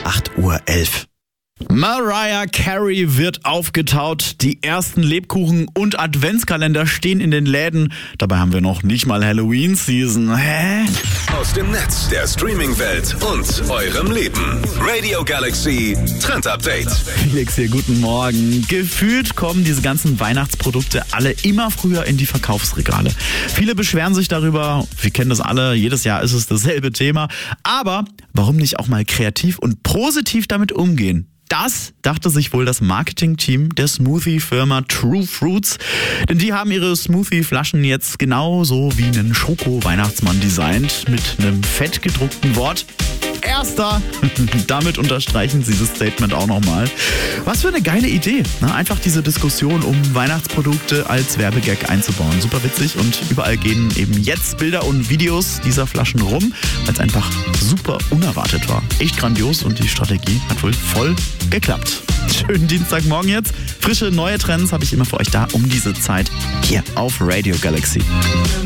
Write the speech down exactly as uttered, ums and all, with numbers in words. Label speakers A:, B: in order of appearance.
A: acht Uhr elf. Mariah Carey wird aufgetaut, die ersten Lebkuchen und Adventskalender stehen in den Läden. Dabei haben wir noch nicht mal Halloween-Season. Hä?
B: Aus dem Netz, der Streaming-Welt und eurem Leben. Radio Galaxy Trend Update.
A: Felix hier, guten Morgen. Gefühlt kommen diese ganzen Weihnachtsprodukte alle immer früher in die Verkaufsregale. Viele beschweren sich darüber, wir kennen das alle, jedes Jahr ist es dasselbe Thema. Aber warum nicht auch mal kreativ und positiv damit umgehen? Das dachte sich wohl das Marketing-Team der Smoothie-Firma True Fruits. Denn die haben ihre Smoothie-Flaschen jetzt genauso wie einen Schoko-Weihnachtsmann designt. Mit einem fett gedruckten Wort. Erster. Damit unterstreichen sie das Statement auch nochmal. Was für eine geile Idee. Na, einfach diese Diskussion um Weihnachtsprodukte als Werbegag einzubauen. Super witzig und überall gehen eben jetzt Bilder und Videos dieser Flaschen rum, weil es einfach super unerwartet war. Echt grandios und die Strategie hat wohl voll geklappt. Schönen Dienstagmorgen jetzt. Frische neue Trends habe ich immer für euch da um diese Zeit hier auf Radio Galaxy.